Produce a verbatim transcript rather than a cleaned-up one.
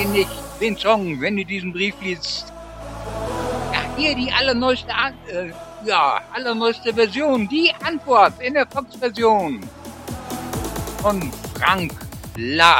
kenne ich den Song, wenn du diesen Brief liest. Ja, hier die allerneueste, äh, ja, allerneueste Version, die Antwort in der Fox-Version von Frank La.